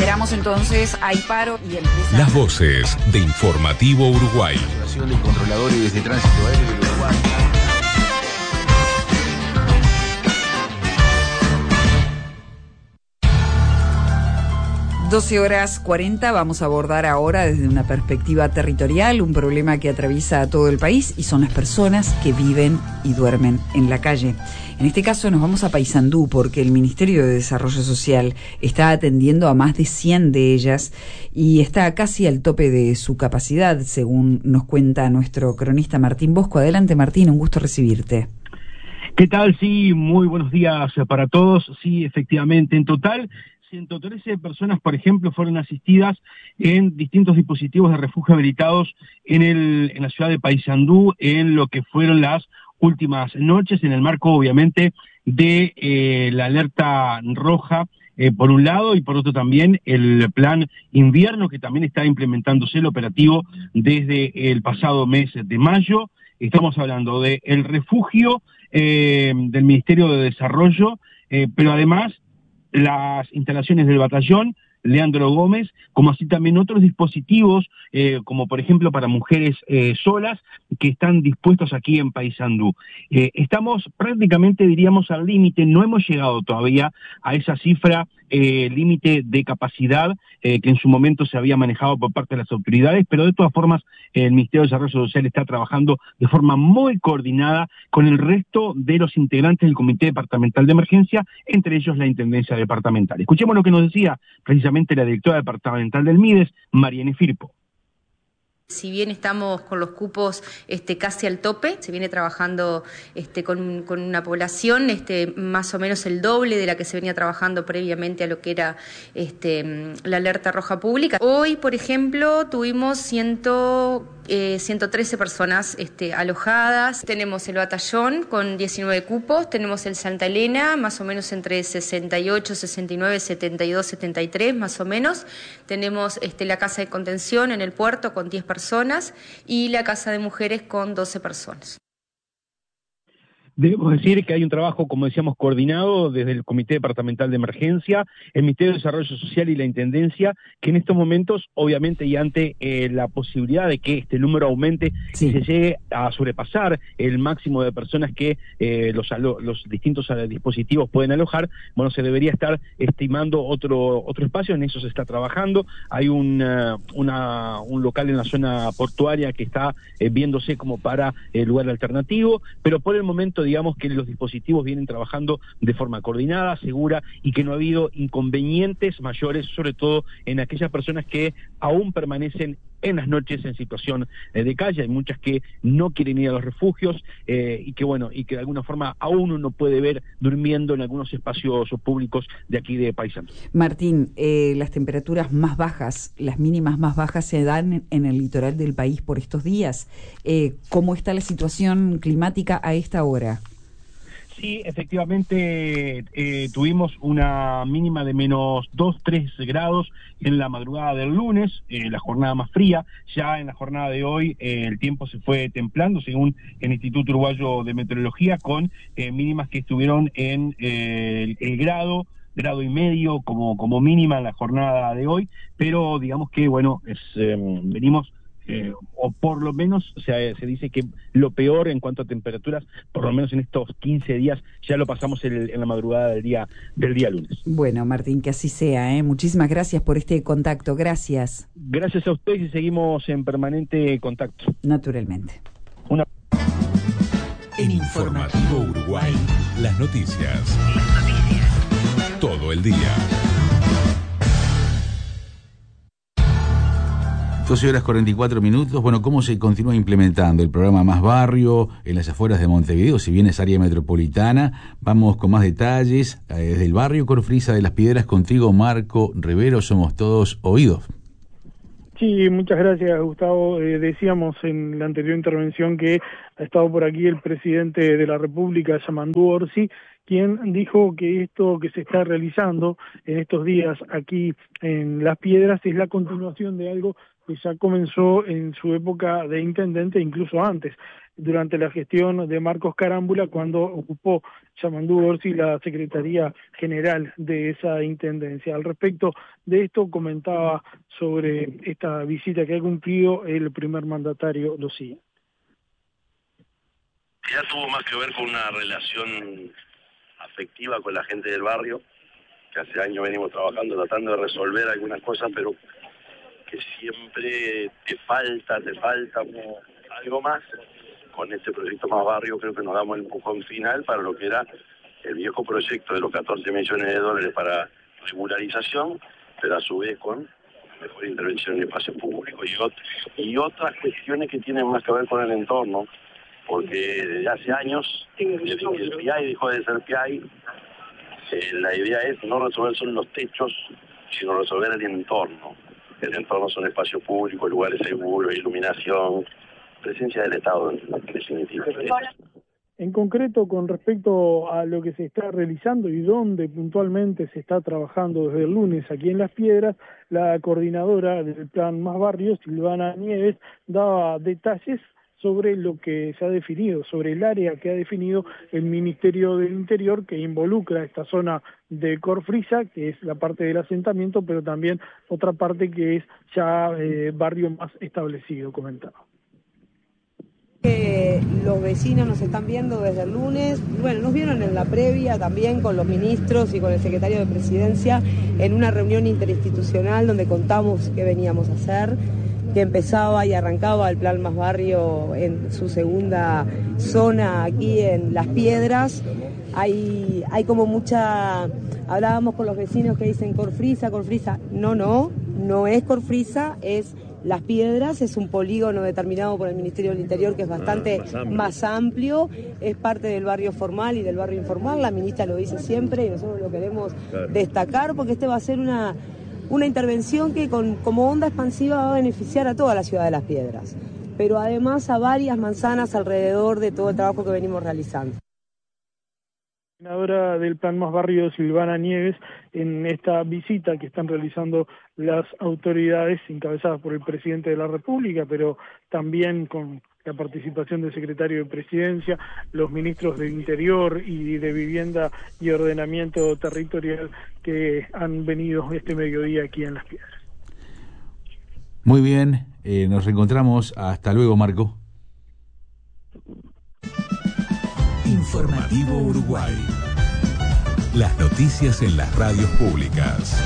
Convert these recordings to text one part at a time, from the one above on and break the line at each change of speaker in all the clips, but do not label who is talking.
Reiteramos entonces, hay paro y empieza...
Las voces de Informativo Uruguay.
Asociación de Controladores de Tránsito Aéreo del Uruguay.
12:40, vamos a abordar ahora desde una perspectiva territorial un problema que atraviesa a todo el país y son las personas que viven y duermen en la calle. En este caso nos vamos a Paysandú porque el Ministerio de Desarrollo Social está atendiendo a más de 100 de ellas y está casi al tope de su capacidad, según nos cuenta nuestro cronista Martín Bosco. Adelante, Martín, un gusto recibirte.
¿Qué tal? Sí, muy buenos días para todos. Sí, efectivamente, en total 113 personas, por ejemplo, fueron asistidas en distintos dispositivos de refugio habilitados en la ciudad de Paysandú en lo que fueron las últimas noches, en el marco, obviamente, de la alerta roja, por un lado, y por otro también el plan invierno, que también está implementándose el operativo desde el pasado mes de mayo. Estamos hablando del refugio del Ministerio de Desarrollo, pero además las instalaciones del batallón Leandro Gómez, como así también otros dispositivos, como por ejemplo para mujeres solas, que están dispuestos aquí en Paysandú. Estamos prácticamente, diríamos, al límite, no hemos llegado todavía a esa cifra límite de capacidad que en su momento se había manejado por parte de las autoridades, pero de todas formas el Ministerio de Desarrollo Social está trabajando de forma muy coordinada con el resto de los integrantes del Comité Departamental de Emergencia, entre ellos la Intendencia Departamental. Escuchemos lo que nos decía precisamente la directora departamental del MIDES, Mariana Firpo.
Si bien estamos con los cupos casi al tope, se viene trabajando con una población más o menos el doble de la que se venía trabajando previamente a lo que era la alerta roja pública. Hoy, por ejemplo, tuvimos 113 personas alojadas. Tenemos el batallón con 19 cupos, tenemos el Santa Elena, más o menos entre 68, 69, 72, 73, más o menos. Tenemos la casa de contención en el puerto con 10 personas y la casa de mujeres con 12 personas.
Debemos decir que hay un trabajo, como decíamos, coordinado desde el Comité Departamental de Emergencia, el Ministerio de Desarrollo Social y la Intendencia, que en estos momentos, obviamente, y ante la posibilidad de que este número aumente, sí, y se llegue a sobrepasar el máximo de personas que los distintos dispositivos pueden alojar, bueno, se debería estar estimando otro espacio, en eso se está trabajando. Hay un local en la zona portuaria que está viéndose como para lugar alternativo, pero por el momento digamos que los dispositivos vienen trabajando de forma coordinada, segura, y que no ha habido inconvenientes mayores, sobre todo en aquellas personas que aún permanecen en las noches en situación de calle. Hay muchas que no quieren ir a los refugios y que de alguna forma aún uno puede ver durmiendo en algunos espacios públicos de aquí de Paysandú.
Martín, las temperaturas más bajas, las mínimas más bajas se dan en el litoral del país por estos días. ¿Cómo está la situación climática a esta hora?
Sí, efectivamente tuvimos una mínima de menos 2-3 grados en la madrugada del lunes, la jornada más fría. Ya en la jornada de hoy el tiempo se fue templando, según el Instituto Uruguayo de Meteorología, con mínimas que estuvieron en el grado y medio como mínima en la jornada de hoy, pero digamos que, bueno, venimos... o por lo menos se dice que lo peor en cuanto a temperaturas, por lo menos en estos 15 días, ya lo pasamos en la madrugada del día lunes.
Bueno, Martín, que así sea, ¿eh? Muchísimas gracias por este contacto, gracias.
Gracias a ustedes y seguimos en permanente contacto.
Naturalmente.
En Informativo Uruguay, las noticias. Todo el día.
12:44. Bueno, ¿cómo se continúa implementando el programa Más Barrio en las afueras de Montevideo? Si bien es área metropolitana, vamos con más detalles. Desde el barrio Corfrisa de las Piedras, contigo, Marco Rivero, somos todos oídos.
Sí, muchas gracias, Gustavo. Decíamos en la anterior intervención que ha estado por aquí el presidente de la República, Yamandú Orsi, quien dijo que esto que se está realizando en estos días aquí en Las Piedras es la continuación de algo que ya comenzó en su época de intendente, incluso antes, durante la gestión de Marcos Carámbula, cuando ocupó Yamandú Orsi la Secretaría General de esa intendencia. Al respecto de esto comentaba sobre esta visita que ha cumplido el primer mandatario lo siguiente.
Ya tuvo más que ver con una relación afectiva con la gente del barrio, que hace años venimos trabajando, tratando de resolver algunas cosas, pero que siempre te falta algo más. Con este proyecto Más Barrio creo que nos damos el empujón final para lo que era el viejo proyecto de los 14 millones de dólares para regularización, pero a su vez con mejor intervención en el espacio público y otras cuestiones que tienen más que ver con el entorno, porque desde hace años, desde que el PIAI dejó de ser PIAI, la idea es no resolver solo los techos, sino resolver el entorno. El entorno son espacios públicos, lugares seguros, iluminación, presencia del Estado en definitiva.
En concreto, con respecto a lo que se está realizando y dónde puntualmente se está trabajando desde el lunes aquí en Las Piedras, la coordinadora del Plan Más Barrio, Silvana Nieves, daba detalles sobre lo que se ha definido, sobre el área que ha definido el Ministerio del Interior, que involucra esta zona de Corfrisa, que es la parte del asentamiento, pero también otra parte que es ya barrio más establecido, comentaba.
Los vecinos nos están viendo desde el lunes, bueno, nos vieron en la previa también con los ministros y con el secretario de Presidencia en una reunión interinstitucional donde contamos qué veníamos a hacer, que empezaba y arrancaba el Plan Más Barrio en su segunda zona aquí en Las Piedras. Hay como mucha... Hablábamos con los vecinos que dicen Corfrisa, no es Corfrisa, es Las Piedras, es un polígono determinado por el Ministerio del Interior que es bastante más amplio, es parte del barrio formal y del barrio informal, la ministra lo dice siempre y nosotros lo queremos destacar porque este va a ser una intervención que como onda expansiva va a beneficiar a toda la ciudad de Las Piedras, pero además a varias manzanas alrededor de todo el trabajo que venimos realizando.
La coordinadora del Plan Más Barrio, Silvana Nieves, en esta visita que están realizando las autoridades encabezadas por el presidente de la República, pero también con la participación del secretario de Presidencia, los ministros de Interior y de Vivienda y Ordenamiento Territorial que han venido este mediodía aquí en Las Piedras.
Muy bien, nos reencontramos. Hasta luego, Marco.
Informativo Uruguay. Las noticias en las radios públicas.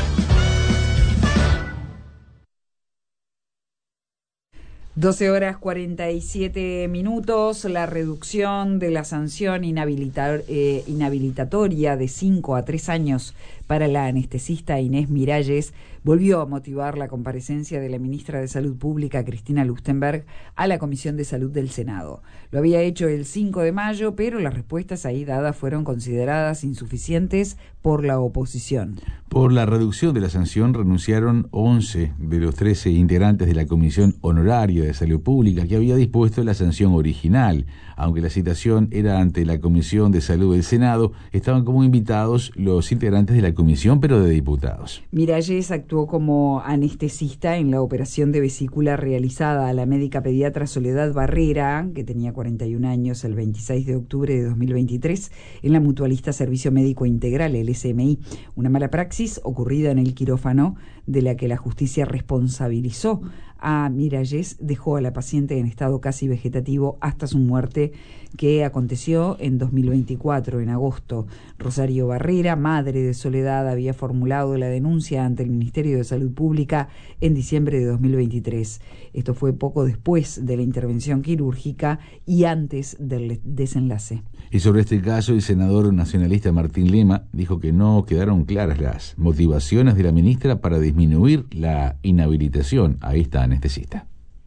(12:47). La reducción de la sanción inhabilitatoria de 5 a 3 años para la anestesista Inés Miralles volvió a motivar la comparecencia de la ministra de Salud Pública, Cristina Lustenberg, a la Comisión de Salud del Senado. Lo había hecho el 5 de mayo, pero las respuestas ahí dadas fueron consideradas insuficientes por la oposición.
Por la reducción de la sanción renunciaron 11 de los 13 integrantes de la Comisión Honoraria de Salud Pública que había dispuesto la sanción original. Aunque la citación era ante la Comisión de Salud del Senado, estaban como invitados los integrantes de la comisión, pero de diputados.
Miralles actuó como anestesista en la operación de vesícula realizada a la médica pediatra Soledad Barrera, que tenía 41 años, el 26 de octubre de 2023, en la Mutualista Servicio Médico Integral, el SMI, una mala praxis ocurrida en el quirófano de la que la justicia responsabilizó a Miralles, dejó a la paciente en estado casi vegetativo hasta su muerte, que aconteció en 2024, en agosto. Rosario Barrera, madre de Soledad, había formulado la denuncia ante el Ministerio de Salud Pública en diciembre de 2023. Esto fue poco después de la intervención quirúrgica y antes del desenlace.
Y sobre este caso, el senador nacionalista Martín Lema dijo que no quedaron claras las motivaciones de la ministra para disminuir la inhabilitación a esta anestesista.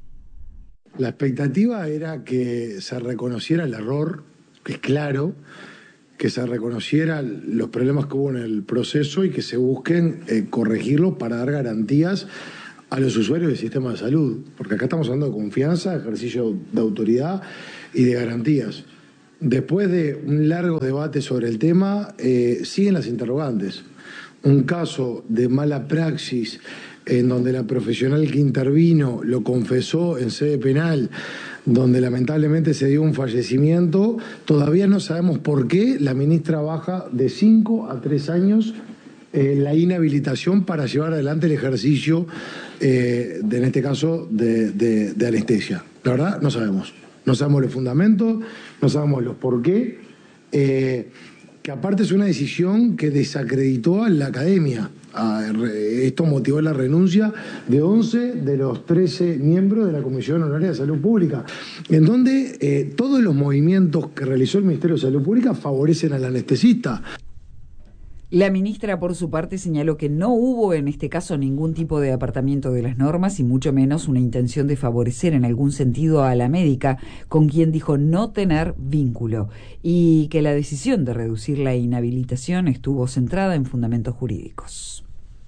La expectativa era que se reconociera el error, que es claro, que se reconocieran los problemas que hubo en el proceso y que se busquen corregirlos para dar garantías a los usuarios del sistema de salud, porque acá estamos hablando de confianza, ejercicio de autoridad y de garantías. Después de un largo debate sobre el tema, siguen las interrogantes. Un caso de mala praxis en donde la profesional que intervino lo confesó en sede penal, donde lamentablemente se dio un fallecimiento, todavía no sabemos por qué la ministra baja de 5 a 3 años la inhabilitación para llevar adelante el ejercicio, en este caso, de anestesia. La verdad, no sabemos. No sabemos los fundamentos, no sabemos los por qué, que aparte es una decisión que desacreditó a la academia. Esto motivó la renuncia de 11 de los 13 miembros de la Comisión Honoraria de Salud Pública, en donde todos los movimientos que realizó el Ministerio de Salud Pública favorecen al anestesista.
La ministra, por su parte, señaló que no hubo en este caso ningún tipo de apartamiento de las normas y mucho menos una intención de favorecer en algún sentido a la médica, con quien dijo no tener vínculo, y que la decisión de reducir la inhabilitación estuvo centrada en fundamentos jurídicos.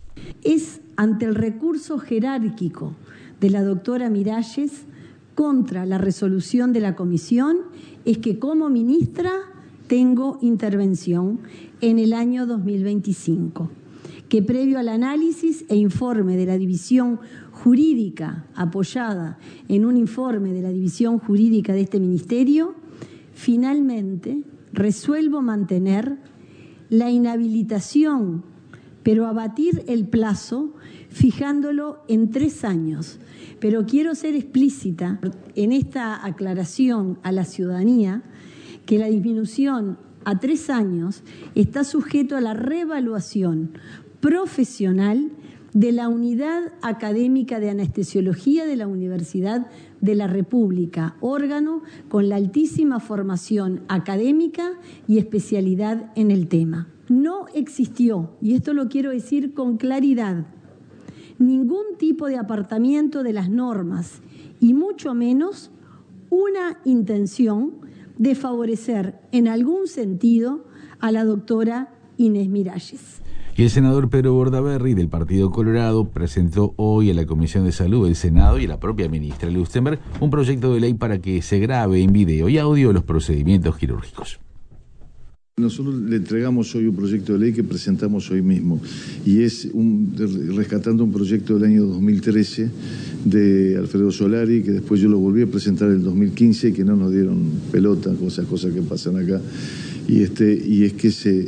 Es ante el recurso jerárquico de la doctora Miralles contra la resolución de la comisión es que como ministra tengo intervención en el año 2025, que previo al análisis e informe de la división jurídica apoyada en un informe de la división jurídica de este ministerio, finalmente resuelvo mantener la inhabilitación, pero abatir el plazo fijándolo en 3 años. Pero quiero ser explícita en esta aclaración a la ciudadanía que la disminución a 3 años está sujeto a la reevaluación profesional de la Unidad Académica de Anestesiología de la Universidad de la República, órgano con la altísima formación académica y especialidad en el tema. No existió, y esto lo quiero decir con claridad, ningún tipo de apartamiento de las normas y mucho menos una intención de favorecer en algún sentido a la doctora Inés Miralles.
Y el senador Pedro Bordaberry, del Partido Colorado, presentó hoy a la Comisión de Salud del Senado y a la propia ministra Lustenberg un proyecto de ley para que se grabe en video y audio los procedimientos quirúrgicos.
Nosotros le entregamos hoy un proyecto de ley que presentamos hoy mismo y es rescatando un proyecto del año 2013 de Alfredo Solari, que después yo lo volví a presentar en el 2015 y que no nos dieron pelota, cosas que pasan acá. Y es que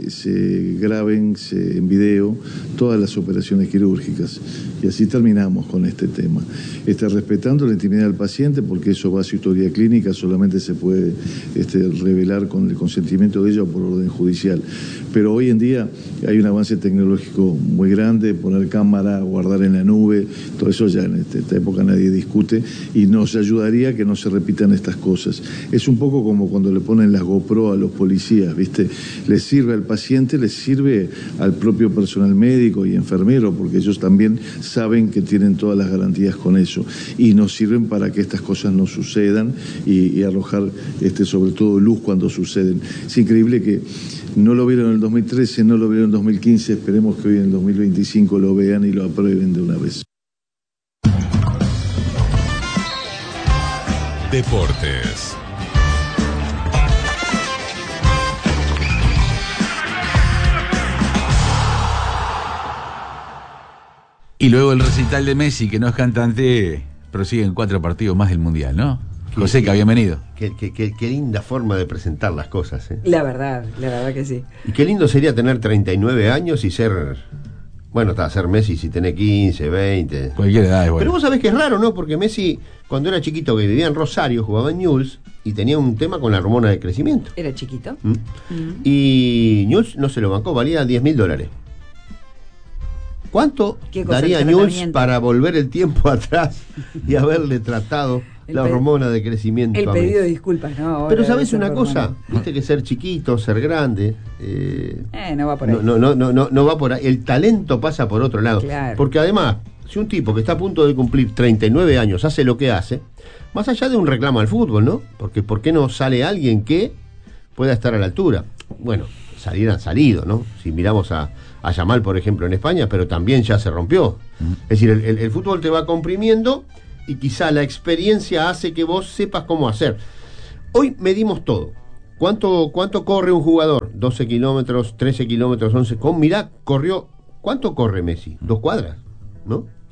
se graben en video todas las operaciones quirúrgicas. Y así terminamos con este tema. Respetando la intimidad del paciente, porque eso va a su historia clínica, solamente se puede revelar con el consentimiento de ella o por orden judicial. Pero hoy en día hay un avance tecnológico muy grande, poner cámara, guardar en la nube, todo eso ya en esta época nadie discute y nos ayudaría a que no se repitan estas cosas. Es un poco como cuando le ponen las GoPro a los policías, ¿viste? Les sirve al paciente, les sirve al propio personal médico y enfermero, porque ellos también saben que tienen todas las garantías con eso y nos sirven para que estas cosas no sucedan y arrojar sobre todo luz cuando suceden. Es increíble que no lo vieron en el 2013, no lo vieron en el 2015, esperemos que hoy en el 2025 lo vean y lo aprueben de una vez.
Deportes.
Y luego el recital de Messi, que no es cantante, pero siguen 4 partidos más del Mundial, ¿no? José, que habían venido.
Qué linda forma de presentar las cosas, ¿eh?
La verdad que sí.
Y qué lindo sería tener 39 años y ser... Bueno, ser Messi si tenés 15, 20.
Cualquier edad es bueno.
Pero vos sabés que es raro, ¿no? Porque Messi, cuando era chiquito, que vivía en Rosario, jugaba en Newell's y tenía un tema con la hormona de crecimiento.
¿Era chiquito?
Y Newell's no se lo bancó, valía $10.000. ¿Cuánto daría Newell's para volver el tiempo atrás y haberle tratado la hormona de crecimiento?
El pedido de disculpas, ¿no? Ahora,
pero ¿sabes una cosa? Viste que ser chiquito, ser grande...
no va por ahí.
No va por ahí. El talento pasa por otro lado.
Claro.
Porque además, si un tipo que está a punto de cumplir 39 años hace lo que hace, más allá de un reclamo al fútbol, ¿no? Porque ¿por qué no sale alguien que pueda estar a la altura? Bueno, han salido, ¿no? Si miramos a Yamal, por ejemplo, en España, pero también ya se rompió. Es decir, el fútbol te va comprimiendo y quizá la experiencia hace que vos sepas cómo hacer. Hoy medimos todo. ¿Cuánto corre un jugador? 12 kilómetros, 13 kilómetros, 11. Mirá, corrió. ¿Cuánto corre Messi? 2 cuadras, ¿no?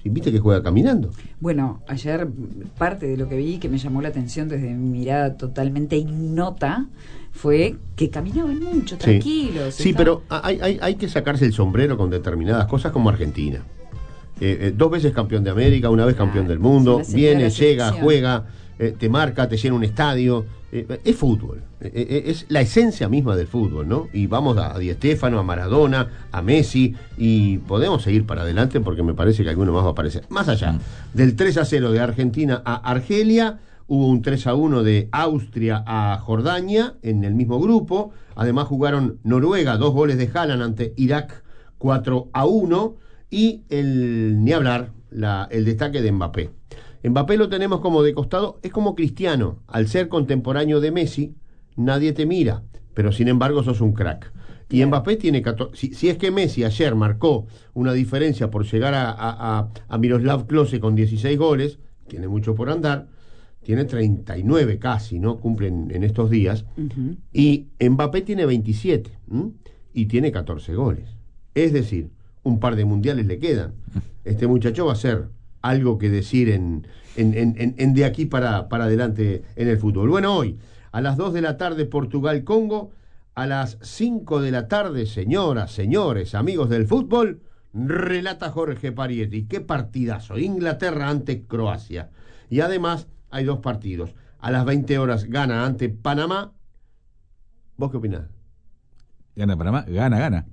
Si viste que juega caminando.
Bueno, ayer parte de lo que vi que me llamó la atención desde mi mirada totalmente ignota fue que caminaban mucho, tranquilos.
Sí, pero hay que sacarse el sombrero con determinadas cosas como Argentina. 2 veces campeón de América, 1 vez campeón del mundo, viene, llega, juega, te marca, te llena un estadio. Es fútbol, es la esencia misma del fútbol, ¿no? Y vamos a Di Stéfano, a Maradona, a Messi, y podemos seguir para adelante porque me parece que alguno más va a aparecer. Más allá del 3-0 de Argentina a Argelia, hubo un 3-1 de Austria a Jordania en el mismo grupo. Además jugaron Noruega, 2 goles de Haaland ante Irak, 4-1, y ni hablar, el destaque de Mbappé. Mbappé lo tenemos como de costado, es como Cristiano, al ser contemporáneo de Messi, nadie te mira, pero sin embargo sos un crack. Y Mbappé tiene 14, si es que Messi ayer marcó una diferencia por llegar a Miroslav Klose con 16 goles, tiene mucho por andar, tiene 39 casi, ¿no? Cumplen en estos días, y Mbappé tiene 27, y tiene 14 goles. Es decir, un par de mundiales le quedan. Este muchacho va a ser algo que decir en de aquí para adelante en el fútbol. Bueno, hoy, a las 2 de la tarde, Portugal-Congo, a las 5 de la tarde, señoras, señores, amigos del fútbol, relata Jorge Parietti. ¡Qué partidazo! Inglaterra ante Croacia. Y además, hay 2 partidos. A las 20 horas, gana ante Panamá. ¿Vos qué opinás?
Gana Panamá, gana.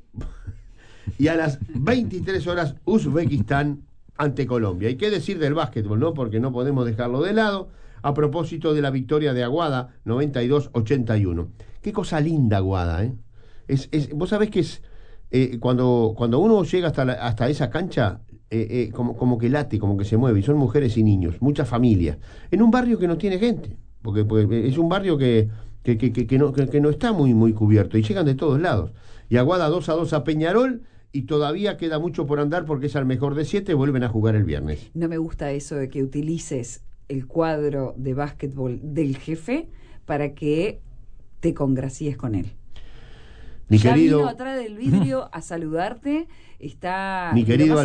Y a las 23 horas, Uzbekistán ante Colombia. ¿Y qué decir del básquetbol, no? Porque no podemos dejarlo de lado. A propósito de la victoria de Aguada, 92-81. Qué cosa linda Aguada, ¿eh? Vos sabés que es cuando uno llega hasta esa cancha, como que late, como que se mueve, y son mujeres y niños, muchas familias, en un barrio que no tiene gente, porque es un barrio que no está muy cubierto, y llegan de todos lados. Y Aguada 2-2 a Peñarol, y todavía queda mucho por andar porque es al mejor de 7, vuelven a jugar el viernes.
No me gusta eso de que utilices el cuadro de básquetbol del jefe para que te congracies con él.
Mi
ya
querido,
vino atrás del vidrio a saludarte, está
mi querido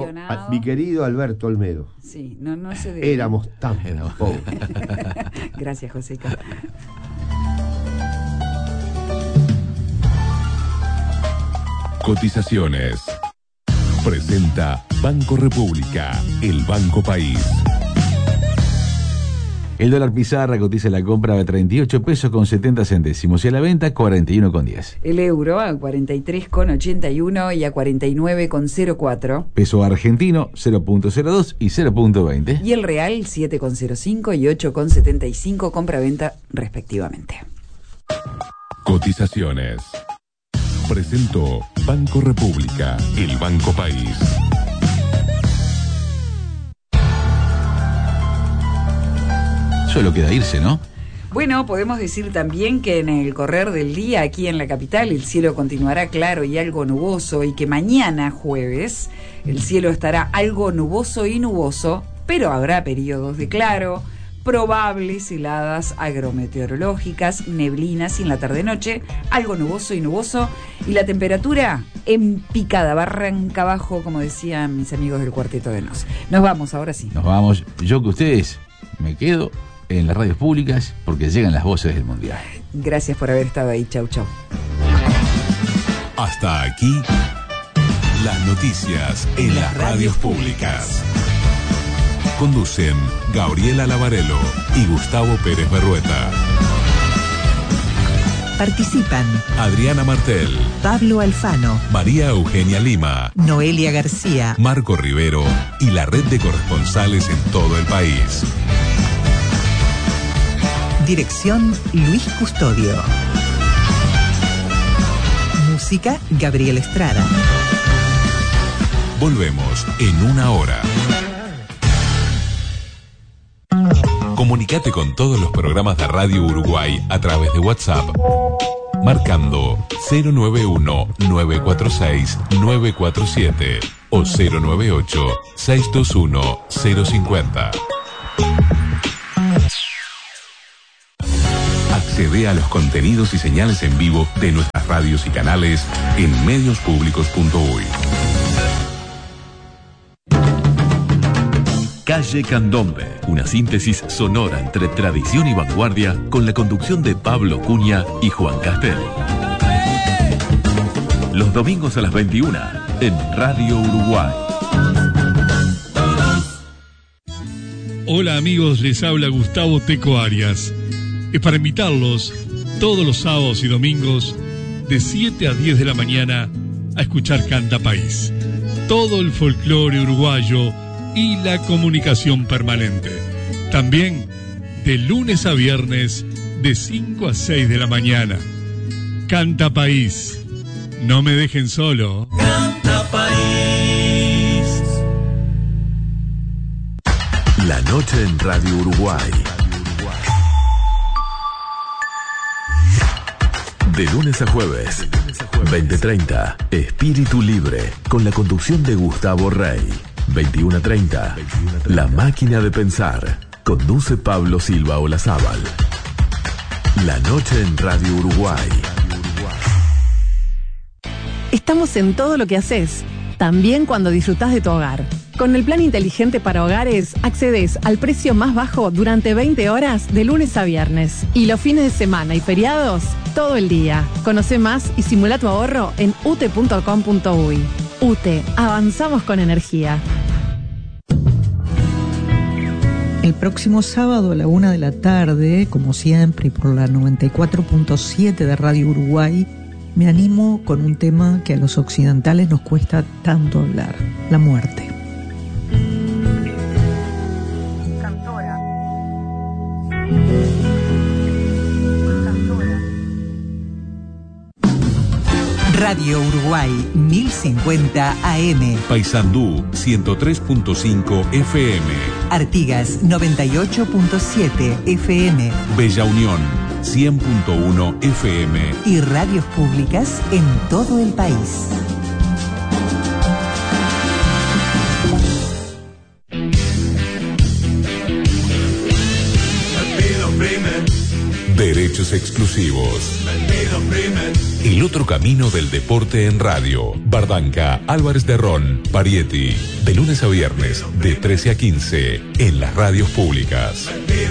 Alberto
Olmedo.
Sí, no se debe.
Éramos tan pobres.
Gracias, Joseca.
Cotizaciones. Presenta Banco República, el Banco País.
El dólar pizarra cotiza la compra a 38 pesos con 70 centésimos y a la venta 41,10.
El euro a 43,81 y a 49,04.
Peso argentino 0.02 y 0.20.
Y el real 7,05 y 8,75 compra-venta respectivamente.
Cotizaciones. Presentó Banco República, el Banco País.
Solo queda irse, ¿no?
Bueno, podemos decir también que en el correr del día aquí en la capital el cielo continuará claro y algo nuboso, y que mañana jueves el cielo estará algo nuboso y nuboso, pero habrá periodos de claro, probables heladas agrometeorológicas, neblinas y en la tarde-noche, algo nuboso y nuboso, y la temperatura en picada, barranca abajo, como decían mis amigos del Cuarteto de Nos. Nos vamos, ahora sí.
Nos vamos. Yo que ustedes me quedo en las radios públicas porque llegan las voces del Mundial.
Gracias por haber estado ahí. Chau, chau.
Hasta aquí, las noticias en las radios públicas. Conducen Gabriela Lavarello y Gustavo Pérez Berrueta.
Participan
Adriana Martel,
Pablo Alfano,
María Eugenia Lima,
Noelia García,
Marco Rivero y la red de corresponsales en todo el país.
Dirección Luis Custodio. Música Gabriel Estrada.
Volvemos en una hora. Comunicate con todos los programas de Radio Uruguay a través de WhatsApp, marcando 091-946-947 o 098-621-050. Accede a los contenidos y señales en vivo de nuestras radios y canales en mediospublicos.uy.
Calle Candombe, una síntesis sonora entre tradición y vanguardia con la conducción de Pablo Cunha y Juan Castel. Los domingos a las 21 en Radio Uruguay.
Hola amigos, les habla Gustavo Teco Arias. Es para invitarlos todos los sábados y domingos de 7 a 10 de la mañana a escuchar Canta País. Todo el folclore uruguayo y la comunicación permanente. También de lunes a viernes de 5 a 6 de la mañana. Canta País. No me dejen solo.
Canta País. La noche en Radio Uruguay. De lunes a jueves, 20:30, Espíritu Libre, con la conducción de Gustavo Rey. 21:30, La Máquina de Pensar, conduce Pablo Silva Olazábal. La noche en Radio Uruguay.
Estamos en todo lo que haces, también cuando disfrutás de tu hogar. Con el plan inteligente para hogares, accedes al precio más bajo durante 20 horas de lunes a viernes. Y los fines de semana y feriados, todo el día. Conoce más y simula tu ahorro en ute.com.uy. UTE, avanzamos con energía.
El próximo sábado a la 1 de la tarde, como siempre, por la 94.7 de Radio Uruguay, me animo con un tema que a los occidentales nos cuesta tanto hablar: la muerte.
Radio Uruguay 1050 AM.
Paysandú 103.5 FM.
Artigas 98.7 FM.
Bella Unión 100.1 FM.
Y radios públicas en todo el país.
Derechos exclusivos. El otro camino del deporte en radio. Bardanca, Álvarez de Ron, Parietti. De lunes a viernes, de 13 a 15, en las radios públicas.